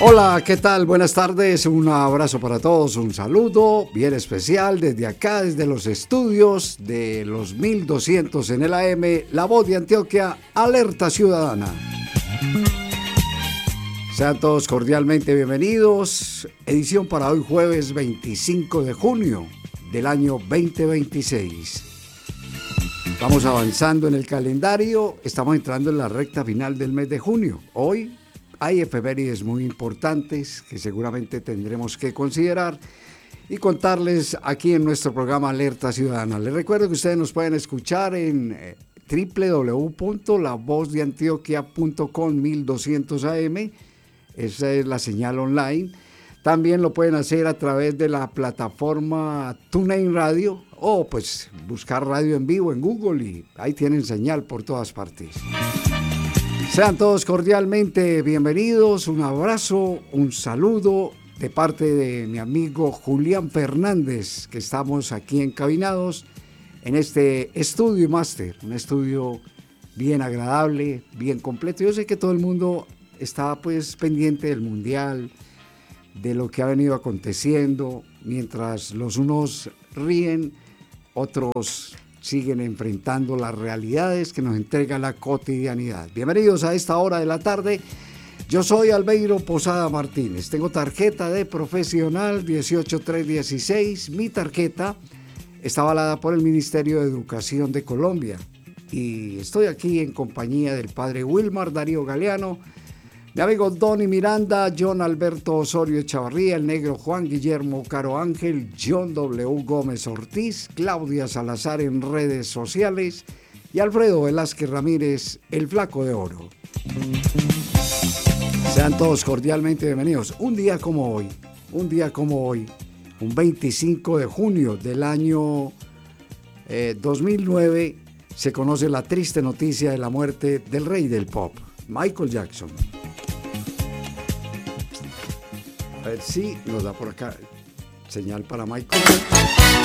Hola, ¿qué tal? Buenas tardes, un abrazo para todos, un saludo bien especial desde acá, desde los estudios de los 1200 en el AM, La Voz de Antioquia, Alerta Ciudadana. Sean todos cordialmente bienvenidos, edición para hoy jueves 25 de junio del año 2026. Vamos avanzando en el calendario, estamos entrando en la recta final del mes de junio. Hoy hay efemérides muy importantes que seguramente tendremos que considerar y contarles aquí en nuestro programa Alerta Ciudadana. Les recuerdo que ustedes nos pueden escuchar en www.lavozdeantioquia.com 1200 AM. Esa es la señal online. También lo pueden hacer a través de la plataforma TuneIn Radio o pues buscar radio en vivo en Google y ahí tienen señal por todas partes. Sean todos cordialmente bienvenidos, un abrazo, un saludo de parte de mi amigo Julián Fernández, que estamos aquí encabinados en este estudio máster, un estudio bien agradable, bien completo. Yo sé que todo el mundo está pues pendiente del mundial, de lo que ha venido aconteciendo, mientras los unos ríen, otros siguen enfrentando las realidades que nos entrega la cotidianidad. Bienvenidos a esta hora de la tarde. Yo soy Albeiro Posada Martínez. Tengo tarjeta de profesional 18316. Mi tarjeta está avalada por el Ministerio de Educación de Colombia. Y estoy aquí en compañía del padre Wilmar Darío Galeano, mi amigo Donny Miranda, John Alberto Osorio Echavarría, el negro Juan Guillermo Caro Ángel, John W. Gómez Ortiz, Claudia Salazar en redes sociales y Alfredo Velázquez Ramírez, el flaco de oro. Sean todos cordialmente bienvenidos. Un día como hoy, un 25 de junio del año 2009, se conoce la triste noticia de la muerte del rey del pop, Michael Jackson. A ver si nos da por acá señal para Michael.